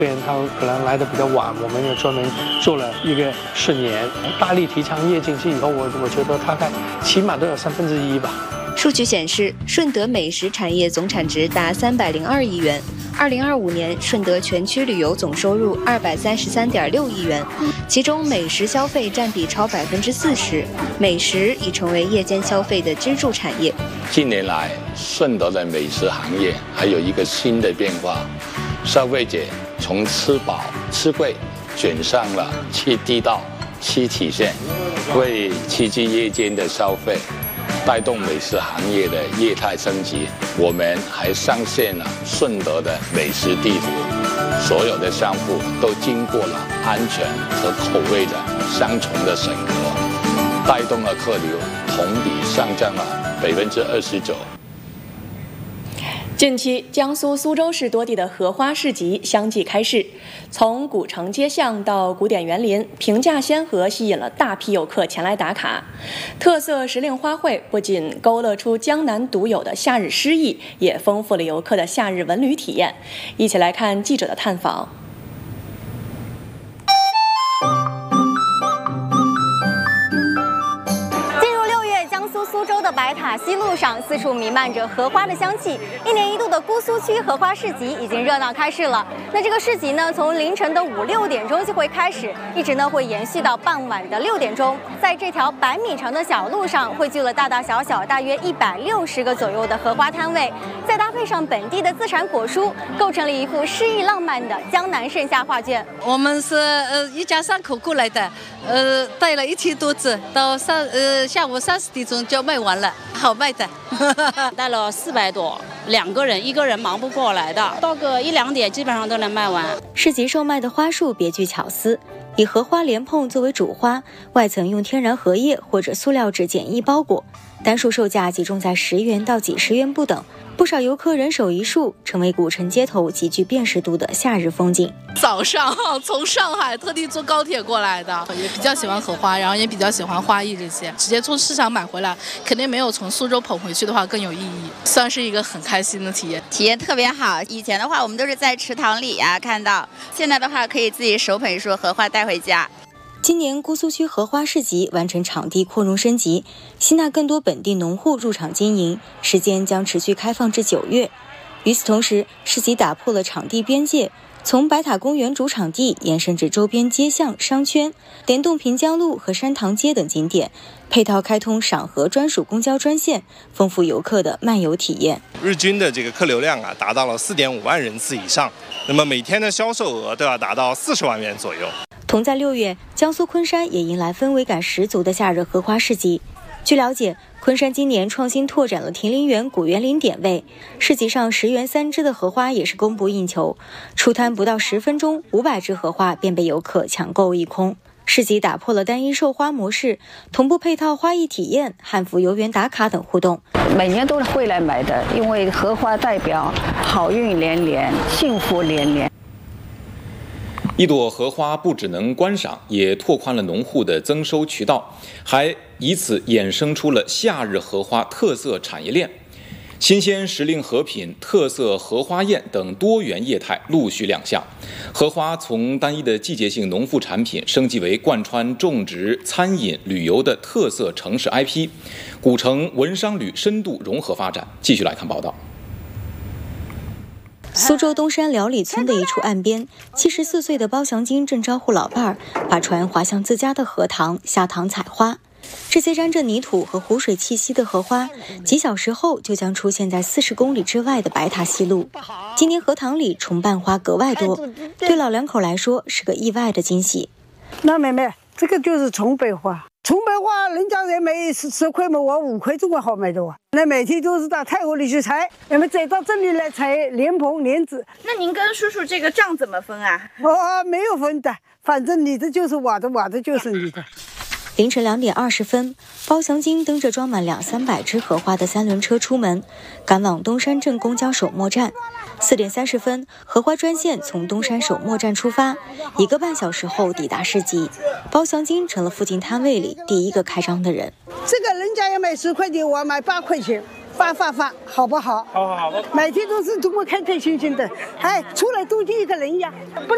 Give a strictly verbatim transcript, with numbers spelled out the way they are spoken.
虽然他可能来的比较晚，我们也专门做了一个顺延，大力提倡夜经济以后，我我觉得大概起码都有三分之一吧。 数据显示，顺德美食产业总产值达三百零二亿元。二零二五年，顺德全区旅游总收入二百三十三点六亿元，其中美食消费占比超百分之四十，美食已成为夜间消费的支柱产业。 近年来，顺德的美食行业还有一个新的变化，消费者从吃饱吃贵转向了吃地道、吃体现，为刺激夜间的消费，带动美食行业的业态升级。我们还上线了顺德的美食地图，所有的商户都经过了安全和口味的双重的审核，带动了客流同比上涨了百分之二十九。 近期，江苏苏州市多地的荷花市集相继开市，从古城街巷到古典园林，平价鲜荷吸引了大批游客前来打卡。特色时令花卉不仅勾勒出江南独有的夏日诗意，也丰富了游客的夏日文旅体验。一起来看记者的探访。 苏州的白塔西路上，四处弥漫着荷花的香气。一年一度的姑苏区荷花市集已经热闹开市了。那这个市集呢，从凌晨的五六点钟就会开始，一直呢会延续到傍晚的六点钟。在这条百米长的小路上，汇聚了大大小小大约一百六十个左右的荷花摊位，再搭配上本地的自产果蔬，构成了一幅诗意浪漫的江南盛夏画卷。 我们是呃一家三口过来的，呃带了一天多子，到三呃下午三四点钟就卖完了，好卖的。 带了四百多，两个人一个人忙不过来的，到个一两点基本上都能卖完。 市集售卖的花束别具巧思，以荷花莲蓬作为主花，外层用天然荷叶或者塑料纸简易包裹，单束售价集中在十元到几十元不等。不少游客人手一束，成为古城街头极具辨识度的夏日风景。 早上从上海特地坐高铁过来的，也比较喜欢荷花，然后也比较喜欢花艺这些，直接从市场买回来，肯定没有从苏州捧回去的话更有意义，算是一个很开心的体验。 体验特别好，以前的话我们都是在池塘里啊看到，现在的话可以自己手捧一束荷花带回家。 今年姑苏区荷花市集完成场地扩容升级，吸纳更多本地农户入场经营，时间将持续开放至九月。与此同时，市集打破了场地边界，从白塔公园主场地延伸至周边街巷、商圈，联动平江路和山塘街等景点，配套开通赏荷专属公交专线，丰富游客的漫游体验。 日均的这个客流量啊，达到了四点五万人次以上，那么每天的销售额都要达到四十万元左右。 同在六月，江苏昆山也迎来氛围感十足的夏日荷花市集。据了解，昆山今年创新拓展了亭林园古园林点位，市集上十元三支的荷花也是供不应求，出摊不到十分钟，五百支荷花便被游客抢购一空。市集打破了单一售花模式，同步配套花艺体验、汉服游园打卡等互动。 每年都会来买的，因为荷花代表好运连连、幸福连连。 一朵荷花不只能观赏，也拓宽了农户的增收渠道，还以此衍生出了夏日荷花特色产业链。新鲜时令荷品、特色荷花宴等多元业态陆续亮相，荷花从单一的季节性农副产品升级为贯穿种植、餐饮、旅游的特色城市 I P， 古城文商旅深度融合发展。继续来看报道。 苏州东山寮里村的一处岸边，七十四岁的包祥金正招呼老伴儿把船划向自家的荷塘，下塘采花。这些沾着泥土和湖水气息的荷花，几小时后就将出现在四十公里之外的白塔西路。今年荷塘里重瓣花格外多，对老两口来说是个意外的惊喜。 那妹妹，这个就是重瓣花。重瓣花人家人卖十十块嘛，我五块总归好卖的哇。那每天都是到太湖里去采，那么再到这里来采莲蓬、莲子。 那您跟叔叔这个账怎么分啊？ 哦，没有分的，反正你的就是我的，我的就是你的。 凌晨两点二十分，包祥金蹬着装满两三百枝荷花的三轮车出门，赶往东山镇公交首末站。四点三十分，荷花专线从东山首末站出发，一个半小时后抵达市集。包祥金成了附近摊位里第一个开张的人。 这个人家要卖十块钱，我卖八块钱，发发发，好不好？ 好好好。 每天都是多么开开心心的，哎，出来多见一个人呀，不能